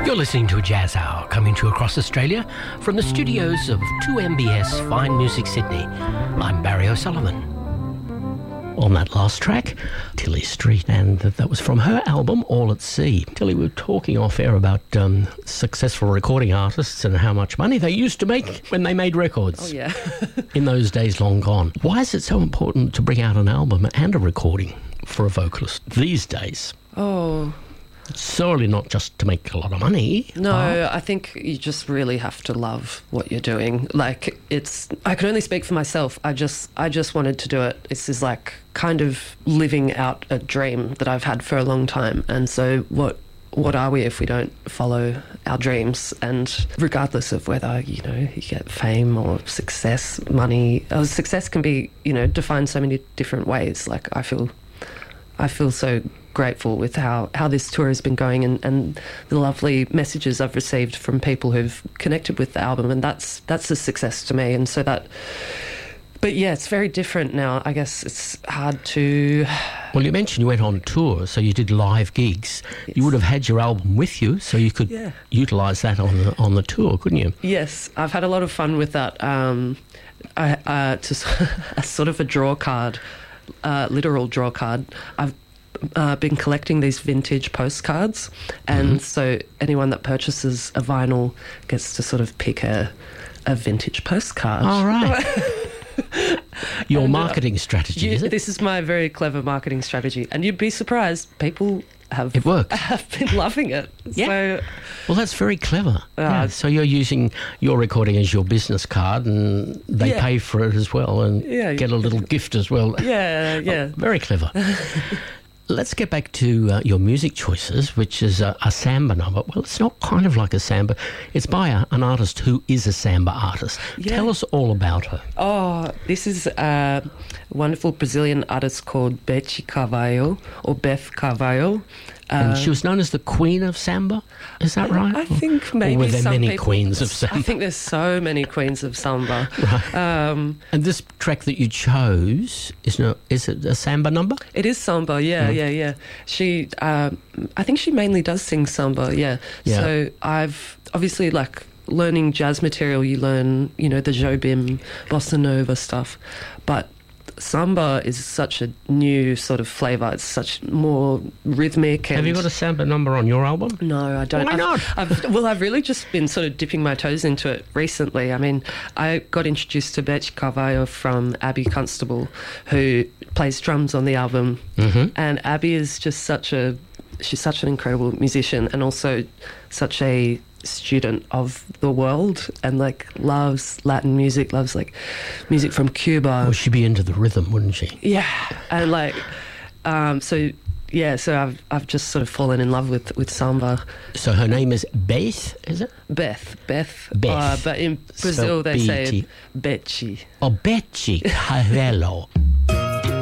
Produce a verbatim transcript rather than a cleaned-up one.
You're listening to a Jazz Hour coming to you across Australia from the studios of two M B S Fine Music Sydney. I'm Barry O'Sullivan. On that last track, Tilly Street, and that was from her album All at Sea. Tilly, we were talking off air about um, successful recording artists and how much money they used to make when they made records. Oh, yeah. In those days long gone. Why is it so important to bring out an album and a recording for a vocalist these days? Oh... Surely not just to make a lot of money. No, uh, I think you just really have to love what you're doing. Like, it's... I can only speak for myself. I just I just wanted to do it. This is like kind of living out a dream that I've had for a long time. And so what what are we if we don't follow our dreams? And regardless of whether, you know, you get fame or success, money... Uh, success can be, you know, defined so many different ways. Like, I feel... I feel so grateful with how, how this tour has been going and, and the lovely messages I've received from people who've connected with the album, and that's that's a success to me. And so that, but yeah, it's very different now. I guess it's hard to... Well, you mentioned you went on tour, so you did live gigs. Yes. You would have had your album with you, so you could yeah. utilise that on the, on the tour, couldn't you? Yes, I've had a lot of fun with that. Um, I, uh, to, a sort of a draw card. Uh, literal draw card. I've uh, been collecting these vintage postcards, and mm-hmm. so anyone that purchases a vinyl gets to sort of pick a, a vintage postcard. All right. Your and, marketing uh, strategy, you, is it? This is my very clever marketing strategy, and you'd be surprised. People have it worked. have been loving it. Yeah. So, well, that's very clever. Uh, yeah. So you're using your recording as your business card, and they yeah. pay for it as well, and yeah, get a little gift as well. Yeah, yeah. Oh, very clever. Let's get back to uh, your music choices, which is a, a samba number. Well, it's not kind of like a samba. It's by a, an artist who is a samba artist. Yeah. Tell us all about her. Oh, this is a wonderful Brazilian artist called Beth Carvalho, or Beth Carvalho. And uh, she was known as the Queen of Samba, is that right? I think maybe or were there some many people, queens of Samba? I think there's so many queens of Samba. Right. Um, and this track that you chose, is no, is it a Samba number? It is Samba, yeah, mm. yeah, yeah. She, um, I think she mainly does sing Samba, yeah. yeah. So I've, obviously, like, learning jazz material, you learn, you know, the Jobim, Bossa Nova stuff, but Samba is such a new sort of flavour. It's such more rhythmic. And have you got a samba number on your album? No, I don't. Why not? I've, I've, well, I've really just been sort of dipping my toes into it recently. I mean, I got introduced to Beth Carvalho from Abby Constable, who plays drums on the album. Mm-hmm. And Abby is just such a... She's such an incredible musician, and also such a student of the world, and like loves Latin music, loves like music from Cuba. Well, she'd be into the rhythm, wouldn't she? Yeah, and like um so yeah so I've I've just sort of fallen in love with with samba. So her name is Beth, is it? Beth Beth Beth uh, but in Brazil so they B T say Betty. Oh, Beth Carvalho.